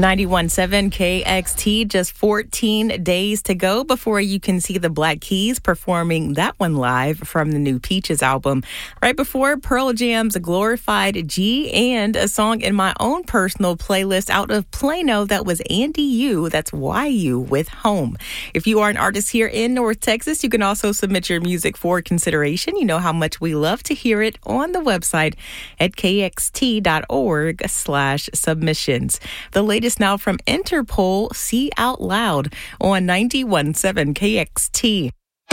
91.7 KXT, just 14 days to go before you can see the Black Keys performing that one live from the new Peaches album. Right before Pearl Jam's Glorified G, and a song in my own personal playlist out of Plano that was Andy U, that's YU with Home. If you are an artist here in North Texas, you can also submit your music for consideration. You know how much we love to hear it on the website at kxt.org/submissions. The latest now from Interpol, See Out Loud on 91.7 KXT.